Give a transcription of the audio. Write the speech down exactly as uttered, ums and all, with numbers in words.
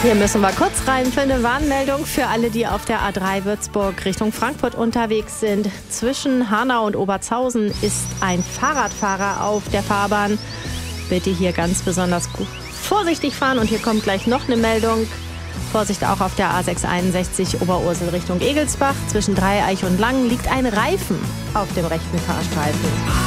Hier müssen wir kurz rein für eine Warnmeldung für alle, die auf der A drei Würzburg Richtung Frankfurt unterwegs sind. Zwischen Hanau und Obertshausen ist ein Fahrradfahrer auf der Fahrbahn. Bitte hier ganz besonders vorsichtig fahren. Und hier kommt gleich noch eine Meldung. Vorsicht auch auf der A sechs einundsechzig Oberursel Richtung Egelsbach. Zwischen Dreieich und Langen liegt ein Reifen auf dem rechten Fahrstreifen.